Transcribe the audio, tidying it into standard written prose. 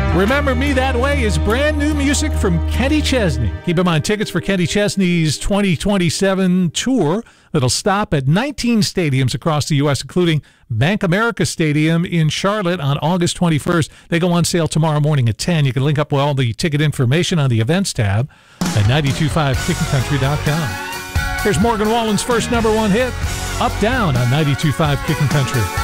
Remember Me That Way is brand new music from Kenny Chesney. Keep in mind, tickets for Kenny Chesney's 2027 tour that'll stop at 19 stadiums across the U.S., including Bank America Stadium in Charlotte on August 21st. They go on sale tomorrow morning at 10. You can link up with all the ticket information on the events tab at 925kickincountry.com. Here's Morgan Wallen's first number one hit, Up Down on 92.5 Kickin' Country.